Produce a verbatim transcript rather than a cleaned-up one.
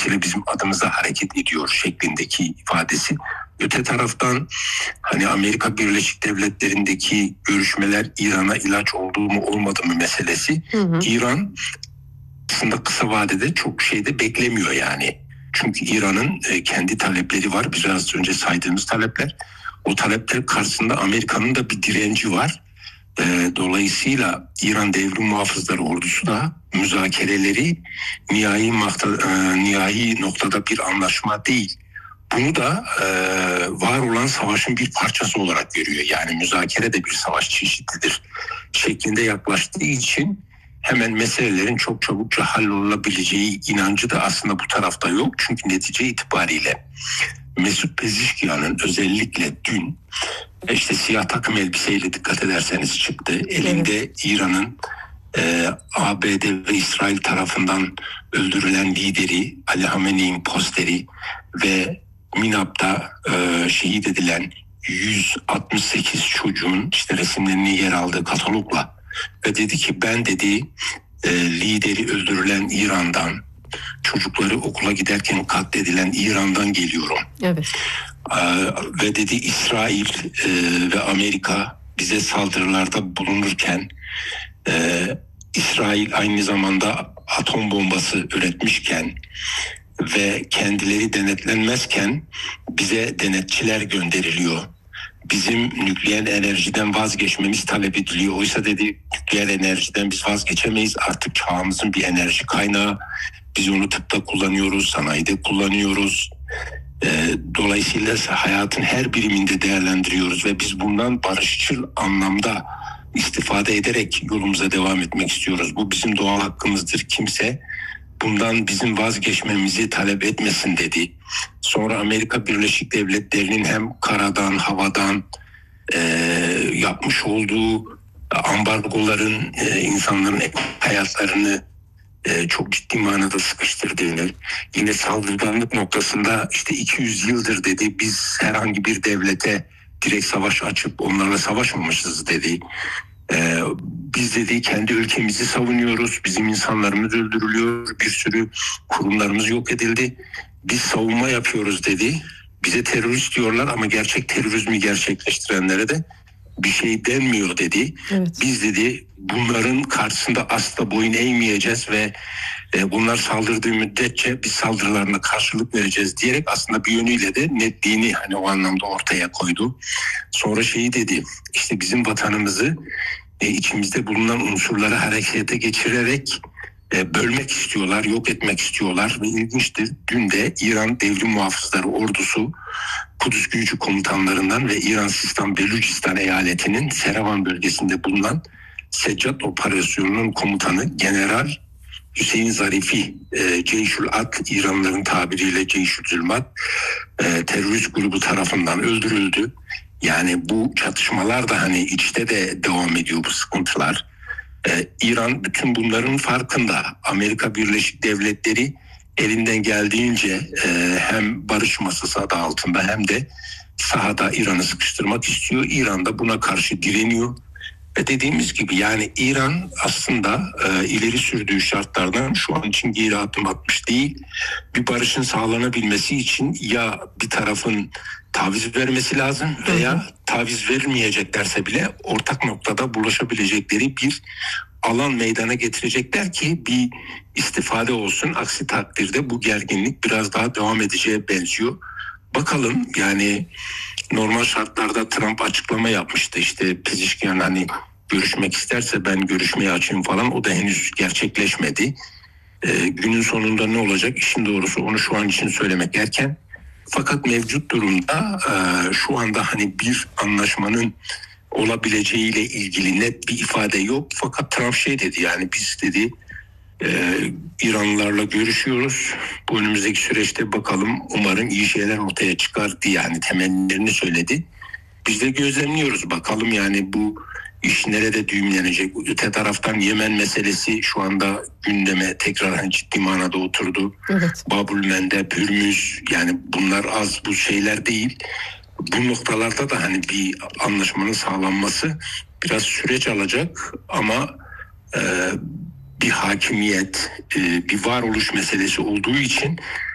Dolayısıyla bizim adımıza hareket ediyor şeklindeki ifadesi. Öte taraftan hani Amerika Birleşik Devletleri'ndeki görüşmeler İran'a ilaç oldu mu olmadı mı meselesi. Hı hı. İran aslında kısa vadede çok şey de beklemiyor yani. Çünkü İran'ın kendi talepleri var. Biraz önce saydığımız talepler. O talepler karşısında Amerika'nın da bir direnci var. Dolayısıyla İran Devrim Muhafızları Ordusu da müzakereleri nihai, nokta, nihai noktada bir anlaşma değil. Bunu da e, var olan savaşın bir parçası olarak görüyor. Yani müzakere de bir savaş çeşididir şeklinde yaklaştığı için hemen meselelerin çok çabukça hallolabileceği inancı da aslında bu tarafta yok. Çünkü netice itibariyle Mesut Pezeshkian'ın özellikle dün işte siyah takım elbiseyle dikkat ederseniz çıktı. Elinde evet. İran'ın e, A B D ve İsrail tarafından öldürülen lideri Ali Hamenei'nin posteri ve Minab'da e, şehit edilen yüz altmış sekiz çocuğun işte resimlerinin yer aldığı katalogla ve dedi ki ben dedi e, lideri öldürülen İran'dan, çocukları okula giderken katledilen İran'dan geliyorum. Evet. E, ve dedi İsrail e, ve Amerika bize saldırılarda bulunurken e, İsrail aynı zamanda atom bombası üretmişken ve kendileri denetlenmezken bize denetçiler gönderiliyor. Bizim nükleer enerjiden vazgeçmemiz talep ediliyor. Oysa dedi nükleer enerjiden biz vazgeçemeyiz. Artık çağımızın bir enerji kaynağı. Biz onu tıpta kullanıyoruz, sanayide kullanıyoruz. Dolayısıyla hayatın her biriminde değerlendiriyoruz ve biz bundan barışçıl anlamda istifade ederek yolumuza devam etmek istiyoruz. Bu bizim doğal hakkımızdır. Kimse bundan bizim vazgeçmemizi talep etmesin dedi. Sonra Amerika Birleşik Devletleri'nin hem karadan, havadan e, yapmış olduğu ambargoların e, insanların hayatlarını e, çok ciddi manada sıkıştırdığını, yine saldırganlık noktasında işte iki yüz yıldır dedi biz herhangi bir devlete direkt savaş açıp onlarla savaşmamışız dedi. Ee, biz dedi kendi ülkemizi savunuyoruz, bizim insanlarımız öldürülüyor, bir sürü kurumlarımız yok edildi, biz savunma yapıyoruz dedi. Bize terörist diyorlar ama gerçek terörizmi gerçekleştirenlere de bir şey denmiyor dedi. Evet. Biz dedi bunların karşısında asla boyun eğmeyeceğiz ve e, bunlar saldırdığı müddetçe biz saldırılarına karşılık vereceğiz diyerek aslında bir yönüyle de netliğini hani o anlamda ortaya koydu. Sonra şeyi dedi işte bizim vatanımızı e, içimizde bulunan unsurları harekete geçirerek e, bölmek istiyorlar, yok etmek istiyorlar ve ilginçtir dün de İran Devrim Muhafızları Ordusu Kudüs Gücü komutanlarından ve İran Sistan Belucistan eyaletinin Serevan bölgesinde bulunan Seccat Operasyonu'nun komutanı General Hüseyin Zarifi, e, Ceyşül At, İranlıların tabiriyle Ceyşül Zülmat e, terörist grubu tarafından öldürüldü. Yani bu çatışmalar da hani içte de devam ediyor bu sıkıntılar. E, İran bütün bunların farkında. Amerika Birleşik Devletleri elinden geldiğince e, hem barış masası adı altında hem de sahada İran'ı sıkıştırmak istiyor. İran da buna karşı direniyor. Ve dediğimiz gibi yani İran aslında e, ileri sürdüğü şartlardan şu an için geri adım atmış değil. Bir barışın sağlanabilmesi için ya bir tarafın taviz vermesi lazım veya taviz vermeyeceklerse bile ortak noktada bulaşabilecekleri bir alan meydana getirecekler ki bir istifade olsun. Aksi takdirde bu gerginlik biraz daha devam edeceğe benziyor. Bakalım yani normal şartlarda Trump açıklama yapmıştı işte Pezeshkian hani görüşmek isterse ben görüşmeye açayım falan, o da henüz gerçekleşmedi. Ee, günün sonunda ne olacak işin doğrusu onu şu an için söylemek erken. Fakat mevcut durumda e, şu anda hani bir anlaşmanın olabileceğiyle ilgili net bir ifade yok. Fakat Trump şey dedi yani biz dedi e, İranlılarla görüşüyoruz. Bu önümüzdeki süreçte bakalım umarım iyi şeyler ortaya çıkar diye yani temennilerini söyledi. Biz de gözlemliyoruz bakalım yani bu iş nerede düğümlenecek. Öte taraftan Yemen meselesi şu anda gündeme tekrar hani ciddi manada oturdu. Evet. Babülmendeb, Pürmüz yani bunlar az bu şeyler değil. Bu noktalarda da hani bir anlaşmanın sağlanması biraz süreç alacak ama e, bir hakimiyet, e, bir varoluş meselesi olduğu için